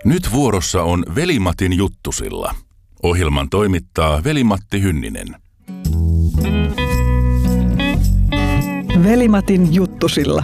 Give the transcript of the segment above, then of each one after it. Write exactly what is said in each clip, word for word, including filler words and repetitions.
Nyt vuorossa on Veli-Matin juttusilla. Ohjelman toimittaa Veli-Matti Hynninen. Veli-Matin juttusilla.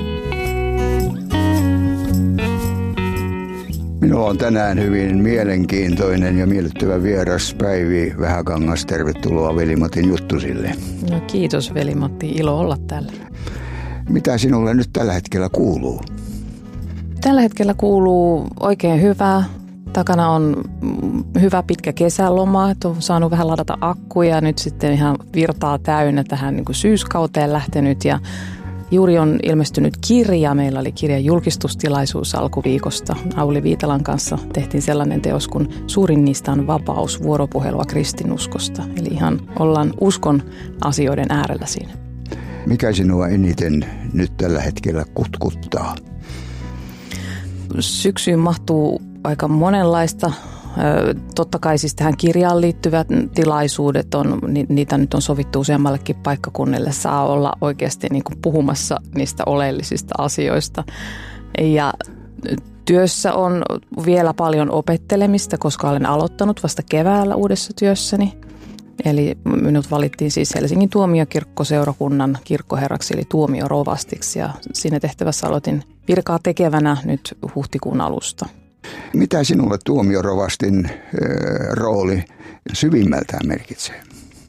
Minulla on tänään hyvin mielenkiintoinen ja miellyttävä vieras Päivi Vähäkangas. Tervetuloa Veli-Matin juttusille. No kiitos Veli-Matti, ilo olla täällä. Mitä sinulle nyt tällä hetkellä kuuluu? Tällä hetkellä kuuluu oikein hyvää. Takana on hyvä pitkä kesäloma, että on saanut vähän ladata akkuja. Nyt sitten ihan virtaa täynnä tähän niin kuin syyskauteen lähtenyt ja juuri on ilmestynyt kirja. Meillä oli kirjan julkistustilaisuus alkuviikosta. Auli Viitalan kanssa tehtiin sellainen teos, kun suurin niistä on vapaus, vuoropuhelua kristinuskosta. Eli ihan ollaan uskon asioiden äärellä siinä. Mikä sinua eniten nyt tällä hetkellä kutkuttaa? Syksyyn mahtuu aika monenlaista. Totta kai siis tähän kirjaan liittyvät tilaisuudet, on, niitä nyt on sovittu useammallekin paikkakunnille. Saa olla oikeasti niin kuin puhumassa niistä oleellisista asioista. Ja työssä on vielä paljon opettelemista, koska olen aloittanut vasta keväällä uudessa työssäni. Eli minut valittiin siis Helsingin tuomiokirkkoseurakunnan kirkkoherraksi eli tuomiorovastiksi ja siinä tehtävässä aloitin virkaa tekevänä nyt huhtikuun alusta. Mitä sinulle tuomiorovastin äh, rooli syvimmältään merkitsee?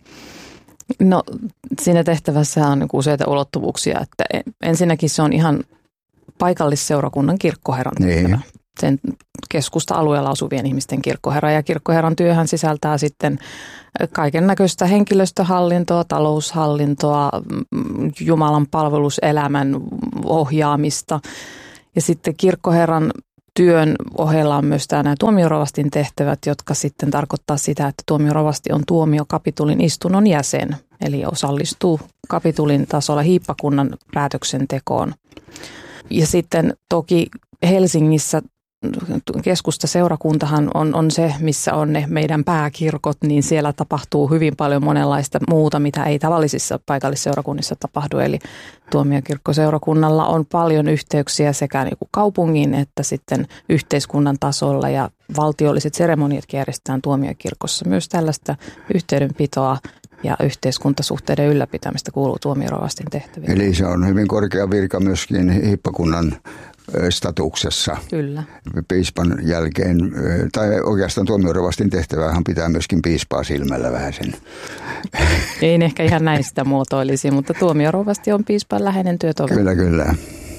No siinä tehtävässä on useita ulottuvuuksia, että ensinnäkin se on ihan paikallisseurakunnan kirkkoherran tehtävä. Niin. Sen keskusta-alueella asuvien ihmisten kirkkoherra ja kirkkoherran työhän sisältää sitten kaiken näköistä henkilöstöhallintoa, taloushallintoa, Jumalan palveluselämän ohjaamista ja sitten kirkkoherran työn ohella on myös nämä tuomiorovastin tehtävät, jotka sitten tarkoittaa sitä, että tuomiorovasti on tuomiokapitulin istunnon jäsen, eli osallistuu kapitulin tasolla hiippakunnan päätöksentekoon. Ja sitten toki Helsingissä keskustaseurakuntahan on, on se, missä on ne meidän pääkirkot, niin siellä tapahtuu hyvin paljon monenlaista muuta, mitä ei tavallisissa paikallisseurakunnissa tapahdu. Eli tuomiokirkkoseurakunnalla on paljon yhteyksiä sekä niin kuin kaupungin että sitten yhteiskunnan tasolla ja valtiolliset seremoniatkin järjestetään tuomiokirkossa. Myös tällaista yhteydenpitoa ja yhteiskuntasuhteiden ylläpitämistä kuuluu tuomiorovastin tehtäviin. Eli se on hyvin korkea virka myöskin hiippakunnan statuksessa. Kyllä. Piispan jälkeen, tai oikeastaan tuomiorovastin tehtävähän pitää myöskin piispaa silmällä vähän sen. Ei ehkä ihan näin sitä muotoilisi, mutta tuomiorovasti on piispan läheinen työtoveri. Kyllä, kyllä.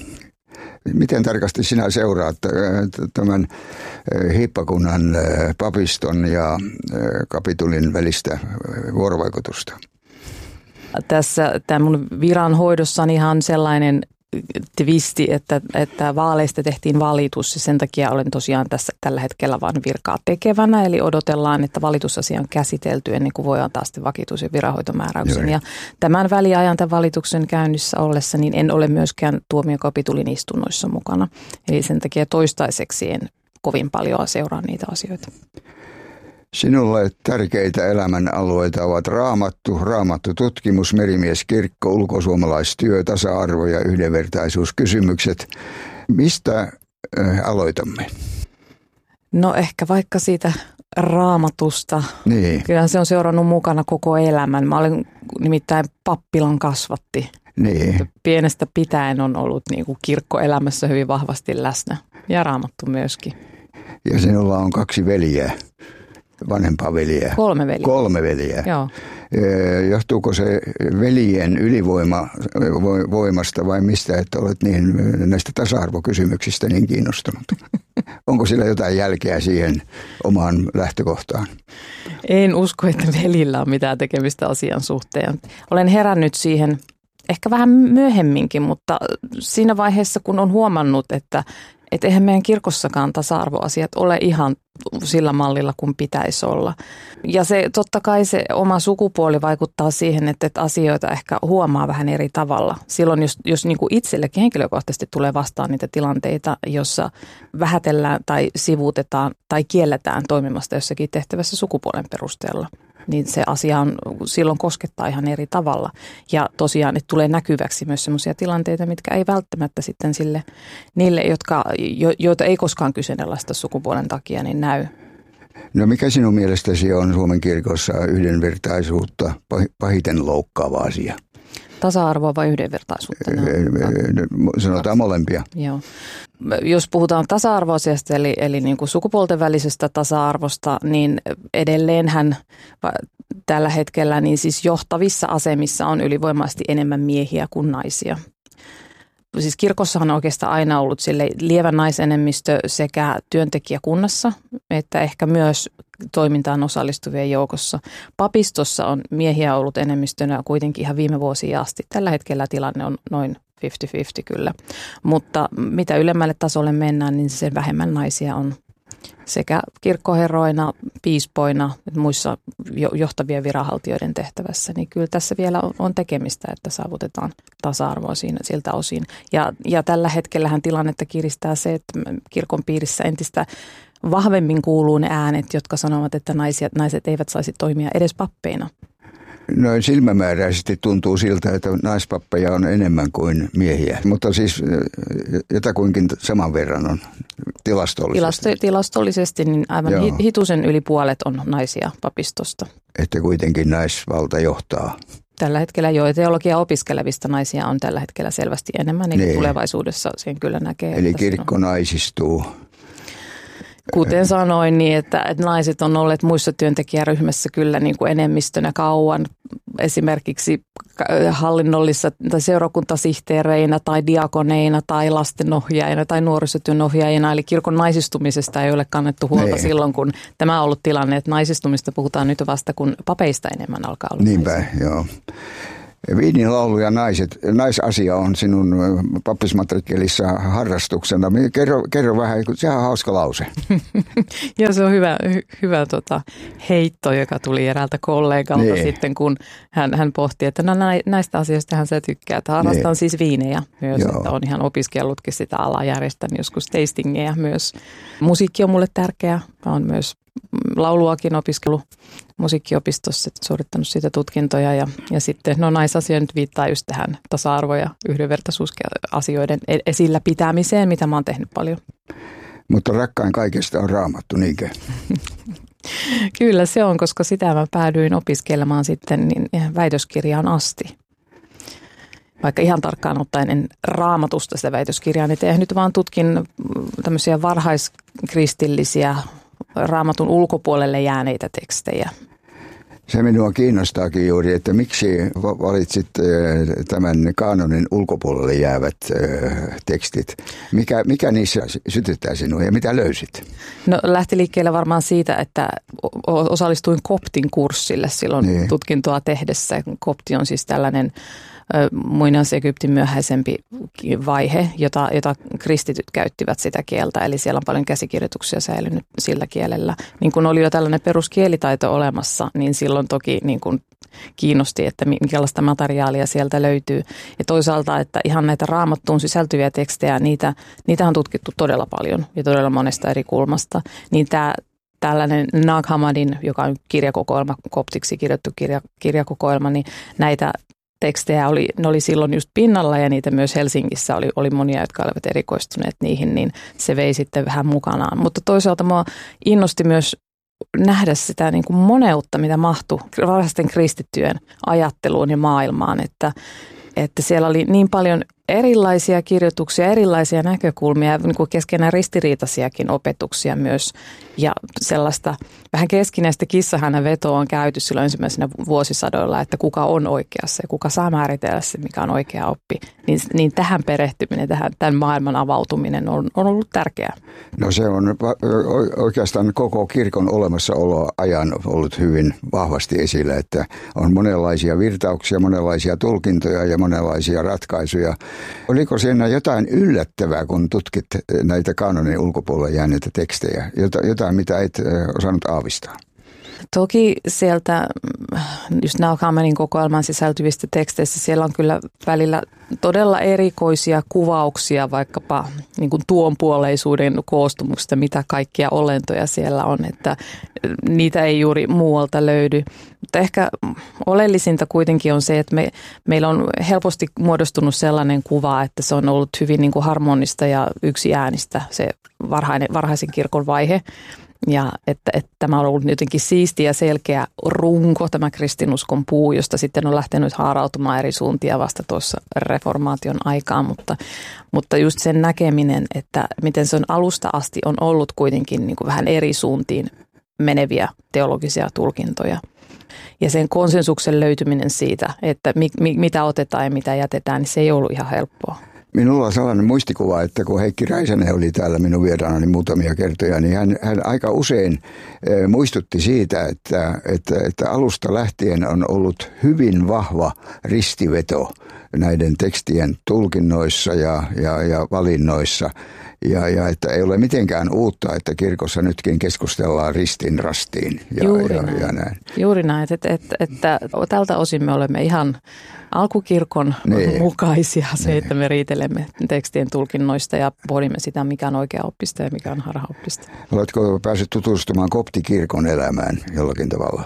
Miten tarkasti sinä seuraat tämän hiippakunnan papiston ja kapitulin välistä vuorovaikutusta? Tässä tämän mun viranhoidossani ihan sellainen twisti, että, että vaaleista tehtiin valitus ja sen takia olen tosiaan tässä tällä hetkellä vain virkaa tekevänä. Eli odotellaan, että valitusasia on käsitelty ennen kuin voi antaa sitten vakituus- ja viranhoitomääräyksen. Ja tämän väliajan tämän valituksen käynnissä ollessa niin en ole myöskään tuomiokapitulin istunnoissa mukana. Eli sen takia toistaiseksi en kovin paljon seuraa niitä asioita. Sinulle tärkeitä elämän alueita ovat raamattu, raamattu tutkimus, merimieskirkko, ulkosuomalaistyö, tasa-arvo ja yhdenvertaisuuskysymykset. Mistä äh, aloitamme? No ehkä vaikka siitä raamatusta. Niin. Kyllä se on seurannut mukana koko elämän. Mä olen nimittäin pappilan kasvatti. Niin. Pienestä pitäen on ollut niin kuin kirkkoelämässä hyvin vahvasti läsnä ja raamattu myöskin. Ja sinulla on kaksi veljeä. Vanhempaa veljeä. Kolme veljeä. Kolme veljeä. Joo. Johtuuko se veljen ylivoima voimasta vai mistä, että olet niin näistä tasa-arvokysymyksistä niin kiinnostunut? Onko sillä jotain jälkeä siihen omaan lähtökohtaan? En usko, että veljillä on mitään tekemistä asian suhteen. Olen herännyt siihen ehkä vähän myöhemminkin, mutta siinä vaiheessa, kun on huomannut, että Että eihän meidän kirkossakaan tasa-arvoasiat ole ihan sillä mallilla kuin pitäisi olla. Ja se totta kai se oma sukupuoli vaikuttaa siihen, että, että asioita ehkä huomaa vähän eri tavalla. Silloin jos, jos niin kuin itsellekin henkilökohtaisesti tulee vastaan niitä tilanteita, jossa vähätellään tai sivuutetaan tai kielletään toimimasta jossakin tehtävässä sukupuolen perusteella. niin se asia on, silloin koskettaa ihan eri tavalla. Ja tosiaan, että tulee näkyväksi myös sellaisia tilanteita, mitkä ei välttämättä sitten sille, niille, jotka, jo, joita ei koskaan kyseenalaista sukupuolen takia, niin näy. No mikä sinun mielestäsi on Suomen kirkossa yhdenvertaisuutta pahiten loukkaava asia? Tasa-arvoa vai yhdenvertaisuutta? Sanotaan molempia. Joo. Jos puhutaan tasa-arvoasiasta eli, eli niin kuin sukupuolten välisestä tasa-arvosta, niin edelleenhän tällä hetkellä niin siis johtavissa asemissa on ylivoimaisesti enemmän miehiä kuin naisia. Siis kirkossahan on oikeastaan aina ollut sille lievä naisenemmistö sekä työntekijäkunnassa että ehkä myös toimintaan osallistuvien joukossa. Papistossa on miehiä ollut enemmistönä kuitenkin ihan viime vuosia asti. Tällä hetkellä tilanne on noin viisikymmentä viisikymmentä kyllä, mutta mitä ylemmälle tasolle mennään, niin sen vähemmän naisia on sekä kirkkoherroina, piispoina, muissa johtavien viranhaltijoiden tehtävässä, niin kyllä tässä vielä on tekemistä, että saavutetaan tasa-arvoa siinä, siltä osin. Ja, ja tällä hetkellähän tilannetta kiristää se, että kirkon piirissä entistä vahvemmin kuuluu ne äänet, jotka sanovat, että naiset, naiset eivät saisi toimia edes pappeina. Noin silmämääräisesti tuntuu siltä, että naispappeja on enemmän kuin miehiä, mutta siis jotakuinkin saman verran on tilastollisesti. Tilasto, tilastollisesti niin aivan Joo. hitusen yli puolet on naisia papistosta. Että kuitenkin naisvalta johtaa. Tällä hetkellä jo teologia opiskelevista naisia on tällä hetkellä selvästi enemmän, niin niin. Tulevaisuudessa sen kyllä näkee. Eli kirkko on. naisistuu. Kuten sanoin, niin että, että naiset on olleet muissa työntekijäryhmässä kyllä niin kuin enemmistönä kauan. Esimerkiksi hallinnollisissa tai seurakuntasihteereinä tai diakoneina tai lastenohjaajina tai nuorisotyönohjaajina. Eli kirkon naisistumisesta ei ole kannettu huolta Nei. silloin, kun tämä on ollut tilanne, että naisistumista puhutaan nyt vasta, kun papeista enemmän alkaa olla. Niinpä, naisia. Joo. Viinin laulu ja naiset, naisasia on sinun pappismatrikelissa harrastuksena. Kerro, kerro vähän, sehän on hauska lause. Joo, se on hyvä, hyvä tota, heitto, joka tuli eräältä kollegalta niin. sitten, kun hän, hän pohti, että no, näistä asioista hän sä tykkää. Harrastan niin. siis viinejä myös, Joo. että on ihan opiskellutkin sitä alaa, järjestän joskus tastingeja myös. Musiikki on mulle tärkeä, on myös lauluakin opiskellut musiikkiopistossa, suorittanut siitä tutkintoja ja, ja sitten no naisasia nyt viittaa just tähän tasa-arvo- ja yhdenvertaisuusasioiden esillä pitämiseen, mitä mä oon tehnyt paljon. Mutta rakkain kaikesta on Raamattu, niinkö? Kyllä se on, koska sitä mä päädyin opiskelemaan sitten niin väitöskirjaan asti. Vaikka ihan tarkkaan ottaen en Raamatusta sitä väitöskirjaa niin tehnyt, vaan tutkin tämmöisiä varhaiskristillisiä Raamatun ulkopuolelle jääneitä tekstejä. Se minua kiinnostaakin juuri, että miksi valitsit tämän kaanonin ulkopuolelle jäävät tekstit. Mikä, mikä niissä sytyttää sinua ja mitä löysit? No lähti liikkeelle varmaan siitä, että osallistuin koptin kurssille silloin niin. tutkintoa tehdessä. Kopti on siis tällainen muinais-Egyptin myöhäisempi vaihe, jota, jota kristityt käyttivät sitä kieltä. Eli siellä on paljon käsikirjoituksia säilynyt sillä kielellä. Niin kun oli jo tällainen peruskielitaito olemassa, niin silloin toki niin kun kiinnosti, että minkälaista materiaalia sieltä löytyy. Ja toisaalta, että ihan näitä Raamattuun sisältyviä tekstejä, niitä, niitä on tutkittu todella paljon ja todella monesta eri kulmasta. Niin tämä tällainen Nag Hammadin, joka on kirjakokoelma, koptiksi kirjoittu kirja, kirjakokoelma, niin näitä tekstejä oli, ne oli silloin just pinnalla ja niitä myös Helsingissä oli, oli monia, jotka olivat erikoistuneet niihin, niin se vei sitten vähän mukanaan. Mutta toisaalta mua innosti myös nähdä sitä niin kuin moneutta, mitä mahtui varhaisten kristittyjen ajatteluun ja maailmaan, että, että siellä oli niin paljon erilaisia kirjoituksia, erilaisia näkökulmia, niin kuin keskenään ristiriitaisiakin opetuksia myös ja sellaista vähän keskinäistä kissahännän vetoa on käyty silloin ensimmäisenä vuosisadoilla, että kuka on oikeassa ja kuka saa määritellä se, mikä on oikea oppi. Niin, niin tähän perehtyminen, tähän, tämän maailman avautuminen on, on ollut tärkeää. No se on oikeastaan koko kirkon olemassaolo ajan ollut hyvin vahvasti esillä, että on monenlaisia virtauksia, monenlaisia tulkintoja ja monenlaisia ratkaisuja. Oliko siinä jotain yllättävää, kun tutkit näitä kaanonin ulkopuolella jääneitä tekstejä? Jotain, mitä et osannut aavistaa? Toki sieltä just Naughamanin kokoelman sisältyvistä teksteistä siellä on kyllä välillä todella erikoisia kuvauksia vaikkapa niin kuin tuonpuoleisuuden koostumuksesta, mitä kaikkia olentoja siellä on, että niitä ei juuri muualta löydy. Mutta ehkä oleellisinta kuitenkin on se, että me, meillä on helposti muodostunut sellainen kuva, että se on ollut hyvin niin kuin harmonista ja yksiäänistä se varhainen, varhaisen kirkon vaihe. Ja että, että tämä on ollut jotenkin siisti ja selkeä runko, tämä kristinuskon puu, josta sitten on lähtenyt haarautumaan eri suuntia vasta tuossa reformaation aikaan. Mutta, mutta just sen näkeminen, että miten se on alusta asti on ollut kuitenkin niin kuin vähän eri suuntiin meneviä teologisia tulkintoja. Ja sen konsensuksen löytyminen siitä, että mi, mi, mitä otetaan ja mitä jätetään, niin se ei ollut ihan helppoa. Minulla on sellainen muistikuva, että kun Heikki Räisänen oli täällä minun vieraanani muutamia kertoja, niin hän, hän aika usein e, muistutti siitä, että, että, että alusta lähtien on ollut hyvin vahva ristiveto näiden tekstien tulkinnoissa ja, ja, ja valinnoissa. Ja, ja että ei ole mitenkään uutta, että kirkossa nytkin keskustellaan ristin rastiin ja, Juuri ja, näin. ja näin. Juuri näin, että, että, että tältä osin me olemme ihan alkukirkon niin. mukaisia se, niin. että me riitelemme tekstien tulkinnoista ja pohdimme sitä, mikä on oikea oppista ja mikä on harhaoppista. Oletko päässyt tutustumaan koptikirkon elämään jollakin tavalla?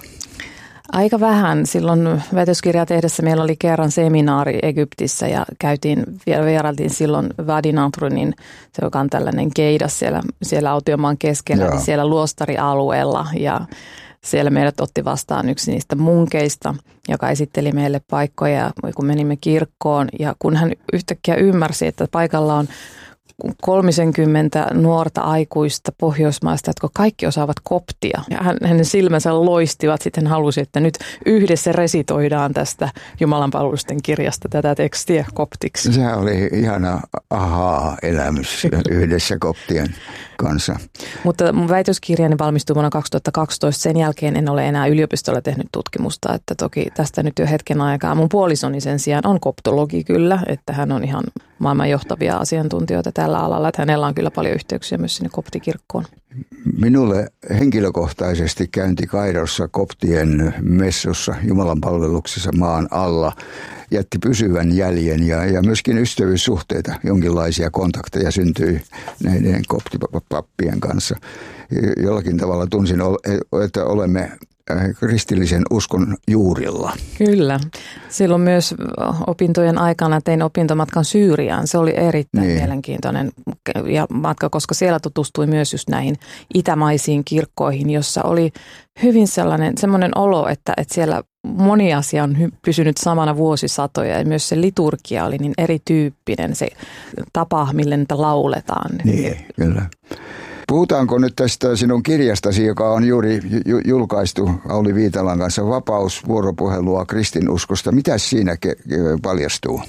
Aika vähän. Silloin väitöskirjaa tehdessä meillä oli kerran seminaari Egyptissä ja käytiin, vierailtiin silloin Wadi Nadrunin, se joka on tällainen keidas siellä, siellä autiomaan keskellä, niin siellä luostarialueella ja siellä meidät otti vastaan yksi niistä munkeista, joka esitteli meille paikkoja, kun menimme kirkkoon ja kun hän yhtäkkiä ymmärsi, että paikalla on kolmisenkymmentä nuorta aikuista Pohjoismaista, jotka kaikki osaavat koptia. Ja hänen silmänsä loistivat, sitten halusi, että nyt yhdessä resitoidaan tästä Jumalanpalvelusten kirjasta tätä tekstiä koptiksi. Sehän oli ihana ahaa-elämys yhdessä koptien kanssa. Mutta mun väitöskirjani valmistui vuonna kaksituhattakaksitoista. Sen jälkeen en ole enää yliopistolla tehnyt tutkimusta, että toki tästä nyt jo hetken aikaa. Mun puolisoni sen sijaan on koptologi kyllä, että hän on ihan maailman johtavia asiantuntijoita tällä alalla, että hänellä on kyllä paljon yhteyksiä myös sinne koptikirkkoon. Minulle henkilökohtaisesti käynti Kairossa koptien messussa Jumalanpalveluksessa maan alla jätti pysyvän jäljen ja, ja myöskin ystävyyssuhteita, jonkinlaisia kontakteja syntyi näiden koptipappien kanssa. Jollakin tavalla tunsin, että olemme kristillisen uskon juurilla. Kyllä. Silloin myös opintojen aikana tein opintomatkan Syyriaan. Se oli erittäin niin. mielenkiintoinen ja matka, koska siellä tutustui myös just näihin itämaisiin kirkkoihin, jossa oli hyvin sellainen semmoinen olo, että, että siellä moni asia on hy- pysynyt samana vuosisatoja ja myös se liturgia oli niin erityyppinen, se tapa, millä niitä lauletaan. Niin, kyllä. Puhutaanko nyt tästä sinun kirjastasi, joka on juuri ju- julkaistu Auli Viitalan kanssa, Vapaus, vuoropuhelua kristinuskosta. Mitäs siinä ke- paljastuu?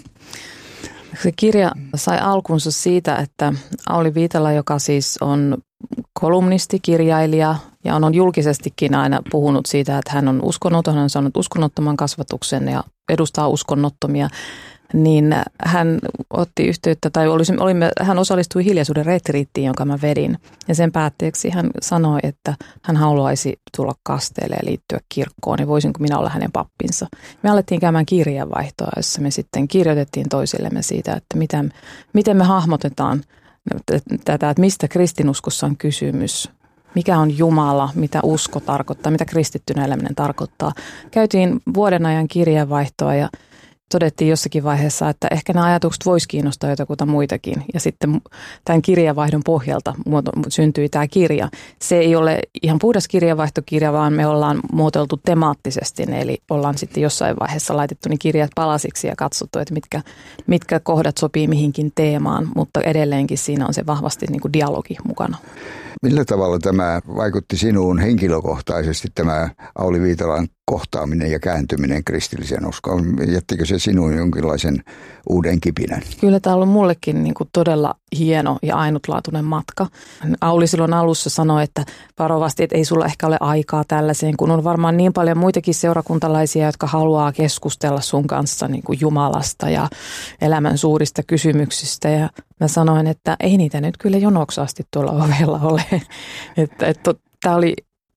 Se kirja sai alkunsa siitä, että Auli Viitala, joka siis on kolumnisti, kirjailija ja on julkisestikin aina puhunut siitä, että hän on uskonnoton, hän on saanut uskonnottoman kasvatuksen ja edustaa uskonnottomia, niin hän otti yhteyttä, tai olimme, hän osallistui hiljaisuuden retriittiin, jonka mä vedin. Ja sen päätteeksi hän sanoi, että hän haluaisi tulla kasteelle ja liittyä kirkkoon, ja voisinko minä olla hänen pappinsa. Me alettiin käymään kirjeenvaihtoa, jossa me sitten kirjoitettiin toisillemme siitä, että miten, miten me hahmotetaan tätä, että mistä kristinuskossa on kysymys. Mikä on Jumala, mitä usko tarkoittaa, mitä kristittynä eläminen tarkoittaa. Käytiin vuoden ajan kirjeenvaihtoa ja todettiin jossakin vaiheessa, että ehkä nämä ajatukset voisi kiinnostaa jotakuta muitakin. Ja sitten tämän kirjeenvaihdon pohjalta syntyi tämä kirja. Se ei ole ihan puhdas kirjeenvaihtokirja, vaan me ollaan muotoiltu temaattisesti. Eli ollaan sitten jossain vaiheessa laitettu niin kirjat palasiksi ja katsottu, että mitkä, mitkä kohdat sopii mihinkin teemaan. Mutta edelleenkin siinä on se vahvasti niin kuin dialogi mukana. Millä tavalla tämä vaikutti sinuun henkilökohtaisesti, tämä Auli Viitalan kohtaaminen ja kääntyminen kristilliseen uskoon? Jättikö se sinuun jonkinlaisen uuden kipinän? Kyllä tämä on ollut mullekin niin kuin todella hieno ja ainutlaatuinen matka. Auli silloin alussa sanoi, että varovasti, että ei sulla ehkä ole aikaa tällaiseen, kun on varmaan niin paljon muitakin seurakuntalaisia, jotka haluaa keskustella sun kanssa niin kuin Jumalasta ja elämän suurista kysymyksistä. Ja mä sanoin, että ei niitä nyt kyllä jonoksi asti tuolla ovella ole. että, että, tämä oli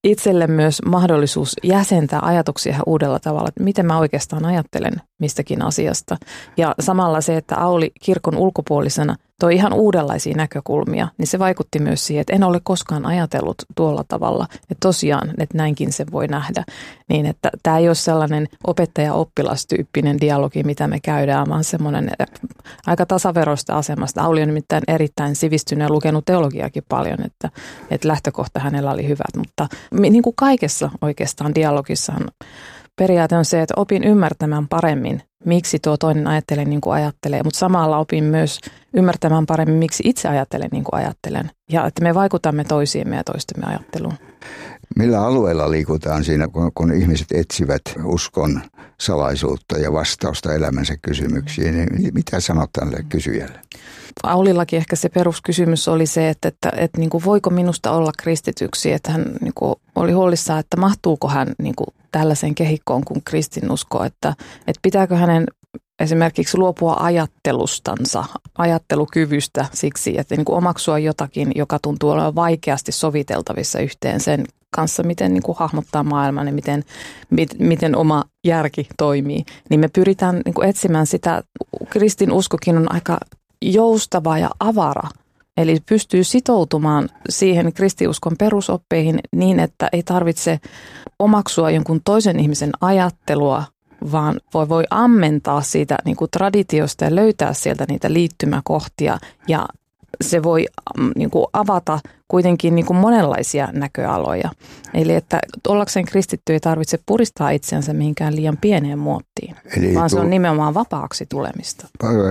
itselle myös mahdollisuus jäsentää ajatuksia ihan uudella tavalla, että miten mä oikeastaan ajattelen mistäkin asiasta. Ja samalla se, että Auli kirkon ulkopuolisena toi ihan uudenlaisia näkökulmia, niin se vaikutti myös siihen, että en ole koskaan ajatellut tuolla tavalla. Että tosiaan, että näinkin se voi nähdä. Niin, että tämä ei ole sellainen opettaja-oppilastyyppinen dialogi, mitä me käydään, vaan semmoinen aika tasaveroista asemasta. Auli on nimittäin erittäin sivistynyt ja lukenut teologiakin paljon, että, että lähtökohta hänellä oli hyvät. Mutta niin kuin kaikessa oikeastaan dialogissahan periaate on se, että opin ymmärtämään paremmin, miksi tuo toinen ajattelee niin kuin ajattelee, mutta samalla opin myös ymmärtämään paremmin, miksi itse ajattelen niin kuin ajattelen. Ja että me vaikutamme toisiimme ja toistemme ajatteluun. Millä alueella liikutaan siinä, kun, kun ihmiset etsivät uskon salaisuutta ja vastausta elämänsä kysymyksiin? Niin mitä sanot tälle kysyjälle? Aulillakin ehkä se peruskysymys oli se, että, että, että niin kuin voiko minusta olla kristityksi. Että hän niin kuin oli huolissaan, että mahtuuko hän niin kuin tällaiseen kehikkoon kuin kristinusko. Että, että pitääkö hänen esimerkiksi luopua ajattelustansa, ajattelukyvystä siksi, että niin kuin omaksua jotakin, joka tuntuu olevan vaikeasti soviteltavissa yhteen sen kanssa, miten niin kuin hahmottaa maailman ja miten, miten oma järki toimii. Niin me pyritään niin kuin etsimään sitä, kristinuskokin on aika joustava ja avara. Eli pystyy sitoutumaan siihen kristiuskon perusoppeihin niin, että ei tarvitse omaksua jonkun toisen ihmisen ajattelua, vaan voi, voi ammentaa siitä niin kuin traditiosta ja löytää sieltä niitä liittymäkohtia. Ja se voi niin kuin avata kuitenkin niin kuin monenlaisia näköaloja. Eli että ollakseen kristitty ei tarvitse puristaa itseänsä mihinkään liian pieneen muottiin, Eli vaan se on nimenomaan vapaaksi tulemista.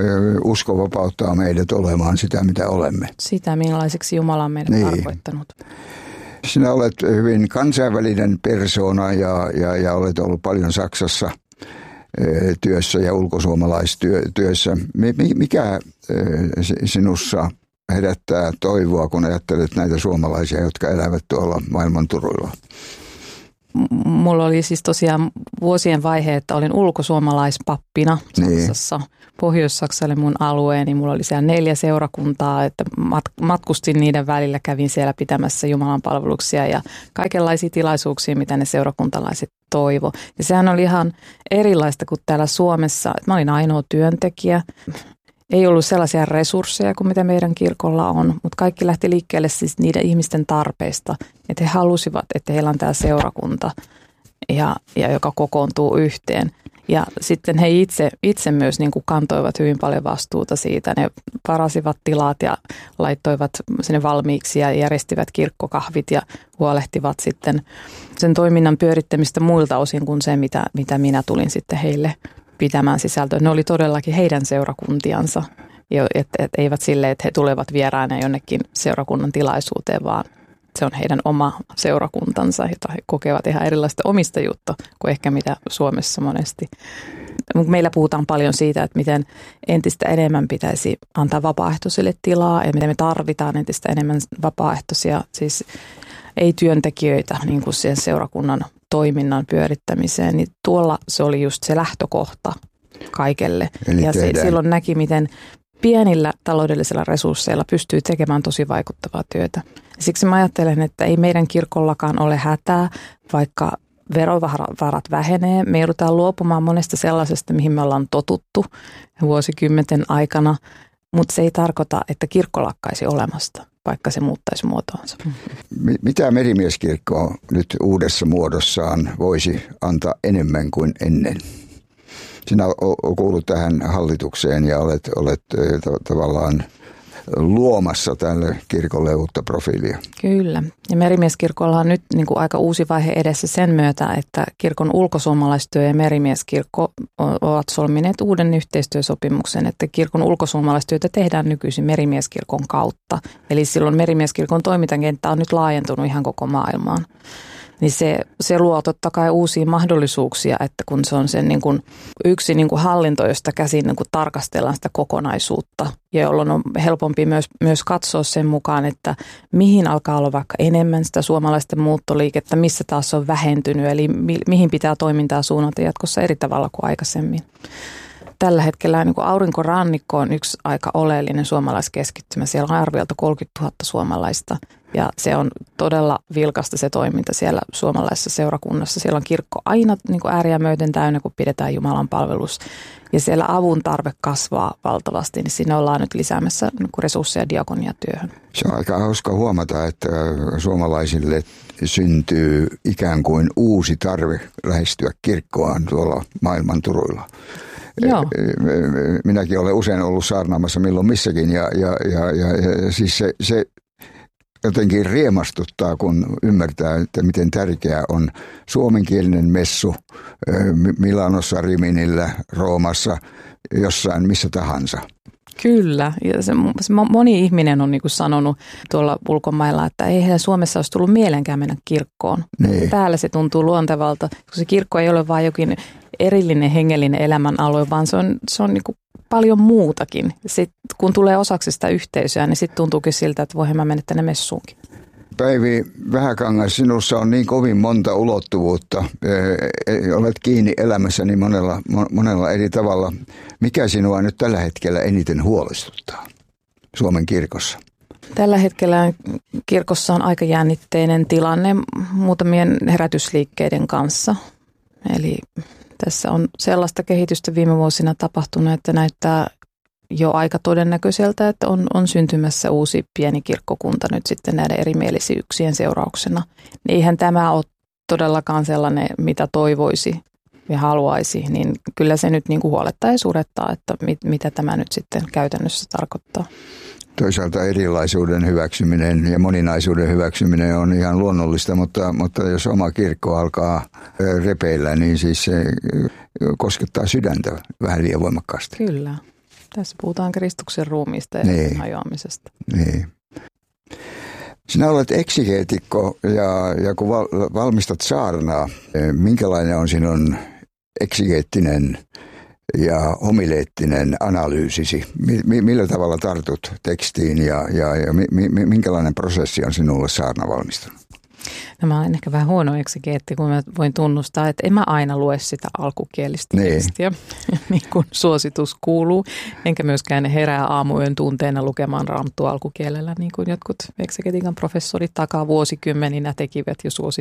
Usko vapauttaa meidät olemaan sitä, mitä olemme. Sitä, millaiseksi Jumala on meidät niin tarkoittanut. Sinä olet hyvin kansainvälinen persoona ja, ja, ja olet ollut paljon Saksassa työssä ja ulkosuomalaistyössä. Mikä sinussa herättää toivoa, kun ajattelet näitä suomalaisia, jotka elävät tuolla maailman turuilla? Mulla oli siis tosiaan vuosien vaihe, että olin ulkosuomalaispappina Saksassa. Niin. Pohjois-Saksa oli mun alueeni. Mulla oli siellä neljä seurakuntaa, että matkustin niiden välillä, kävin siellä pitämässä Jumalan palveluksia ja kaikenlaisia tilaisuuksia, mitä ne seurakuntalaiset toivo. Ja sehän oli ihan erilaista kuin täällä Suomessa. Mä olin ainoa työntekijä. Ei ollut sellaisia resursseja kuin mitä meidän kirkolla on, mutta kaikki lähti liikkeelle siis niiden ihmisten tarpeista, että he halusivat, että heillä on tämä seurakunta, ja, ja joka kokoontuu yhteen. Ja sitten he itse, itse myös niin kuin kantoivat hyvin paljon vastuuta siitä. Ne varasivat tilat ja laittoivat sinne valmiiksi ja järjestivät kirkkokahvit ja huolehtivat sitten sen toiminnan pyörittämistä muilta osin kuin se, mitä, mitä minä tulin sitten heille pitämään sisältöä. Ne oli todellakin heidän seurakuntiansa, että et eivät silleen, että he tulevat vieraana jonnekin seurakunnan tilaisuuteen, vaan se on heidän oma seurakuntansa, jota he kokevat ihan erilaista omistajuutta kuin ehkä mitä Suomessa monesti. Meillä puhutaan paljon siitä, että miten entistä enemmän pitäisi antaa vapaaehtoisille tilaa ja miten me tarvitaan entistä enemmän vapaaehtoisia, siis ei työntekijöitä niin kuin sen seurakunnan toiminnan pyörittämiseen, niin tuolla se oli just se lähtökohta kaikelle. Eli ja se, silloin näki, miten pienillä taloudellisilla resursseilla pystyy tekemään tosi vaikuttavaa työtä. Siksi mä ajattelen, että ei meidän kirkollakaan ole hätää, vaikka verovarat vähenee. Me joudutaan luopumaan monesta sellaisesta, mihin me ollaan totuttu vuosikymmenten aikana, mutta se ei tarkoita, että kirkko lakkaisi olemasta, vaikka se muuttaisi muotoonsa. Mitä Merimieskirkko nyt uudessa muodossaan voisi antaa enemmän kuin ennen? Sinä olet kuullut tähän hallitukseen ja olet, olet tavallaan luomassa tälle kirkolle uutta profiilia. Kyllä. Ja Merimieskirkolla on nyt niin kuin aika uusi vaihe edessä sen myötä, että kirkon ulkosuomalaistyö ja Merimieskirkko ovat solmineet uuden yhteistyösopimuksen, että kirkon ulkosuomalaistyötä tehdään nykyisin Merimieskirkon kautta. Eli silloin Merimieskirkon toimintakenttä on nyt laajentunut ihan koko maailmaan. Niin se, se luo totta kai uusia mahdollisuuksia, että kun se on sen niin kuin yksi niin kuin hallinto, josta käsin niin kuin tarkastellaan sitä kokonaisuutta, ja jolloin on helpompi myös, myös katsoa sen mukaan, että mihin alkaa olla vaikka enemmän sitä suomalaisten muuttoliikettä, missä taas on vähentynyt, eli mi, mihin pitää toimintaa suunnata jatkossa eri tavalla kuin aikaisemmin. Tällä hetkellä niin kuin Aurinkorannikko on yksi aika oleellinen suomalaiskeskittymä. Siellä on arviolta kolmekymmentätuhatta suomalaista. Ja se on todella vilkasta se toiminta siellä suomalaisessa seurakunnassa. Siellä on kirkko aina niin kuin ääriä myöten täynnä, kun pidetään Jumalan palvelus. Ja siellä avun tarve kasvaa valtavasti, niin siinä ollaan nyt lisäämässä niin kuin resursseja diakoniatyöhön. Se on aika hauska huomata, että suomalaisille syntyy ikään kuin uusi tarve lähestyä kirkkoaan tuolla maailman turuilla. Joo. Minäkin olen usein ollut saarnaamassa milloin missäkin ja, ja, ja, ja, ja siis se, se jotenkin riemastuttaa, kun ymmärtää, että miten tärkeää on suomenkielinen messu Milanossa, Riminillä, Roomassa, jossain missä tahansa. Kyllä. Ja se, se moni ihminen on niin kuin sanonut tuolla ulkomailla, että ei heidän Suomessa olisi tullut mielenkään mennä kirkkoon. Niin. Täällä se tuntuu luontevalta, kun se kirkko ei ole vain jokin erillinen hengellinen elämänalue, vaan se on, se on niin kuin paljon muutakin. Sitten kun tulee osaksi sitä yhteisöä, niin sitten tuntuukin siltä, että voihan mä mennä tänne messuunkin. Päivi Vähäkangas, sinussa on niin kovin monta ulottuvuutta. Olet kiinni elämässäni monella, monella eri tavalla. Mikä sinua nyt tällä hetkellä eniten huolestuttaa Suomen kirkossa? Tällä hetkellä kirkossa on aika jännitteinen tilanne muutamien herätysliikkeiden kanssa. Eli tässä on sellaista kehitystä viime vuosina tapahtunut, että näyttää jo aika todennäköiseltä, että on, on syntymässä uusi pieni kirkkokunta nyt sitten näiden erimielisyyksien seurauksena. Eihän tämä ole todellakaan sellainen, mitä toivoisi ja haluaisi, niin kyllä se nyt niin kuin huolettaa ja surettaa, että mit, mitä tämä nyt sitten käytännössä tarkoittaa. Toisaalta erilaisuuden hyväksyminen ja moninaisuuden hyväksyminen on ihan luonnollista, mutta, mutta jos oma kirkko alkaa repeillä, niin siis se koskettaa sydäntä vähän liian voimakkaasti. Kyllä. Tässä puhutaan Kristuksen ruumiista ja niin. hajoamisesta. Niin. Sinä olet eksegeetikko ja, ja kun val, valmistat saarnaa, minkälainen on sinun eksegeettinen ja homileettinen analyysisi? Millä tavalla tartut tekstiin ja, ja, ja minkälainen prosessi on sinulle saarnavalmistunut? No mä olen ehkä vähän huono eksegeetti, kun mä voin tunnustaa, että en mä aina lue sitä alkukielistä niin. tekstiä, niin kuin suositus kuuluu. Enkä myöskään herää aamuyön tunteena lukemaan raamattua alkukielellä, niin kuin jotkut eksegetiikan professorit takaa vuosikymmeninä tekivät jo suosituksia.